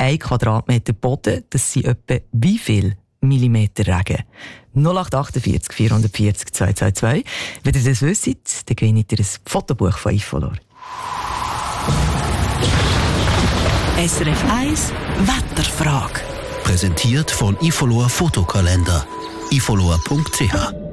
1 Quadratmeter Boden, das sind etwa wie viel Millimeter Regen? 0848 440 222. Wenn ihr das wisst, dann gewinnt ihr ein Fotobuch von Ifolor. SRF 1 Wetterfrage. Präsentiert von Ifolor Fotokalender. ifolor.ch